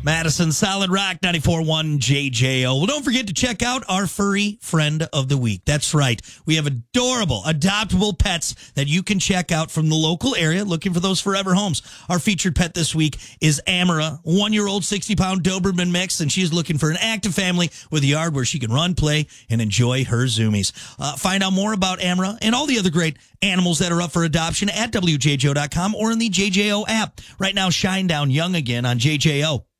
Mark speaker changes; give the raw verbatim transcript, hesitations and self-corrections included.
Speaker 1: Madison Solid Rock ninety-four point one J J O. Well, don't forget to check out our furry friend of the week. That's right. We have adorable, adoptable pets that you can check out from the local area looking for those forever homes. Our featured pet this week is Amara, one-year-old sixty-pound Doberman mix, and she's looking for an active family with a yard where she can run, play, and enjoy her zoomies. Uh, find out more about Amara and all the other great animals that are up for adoption at W J J O dot com or in the J J O app. Right now, Shine Down Young again on J J O.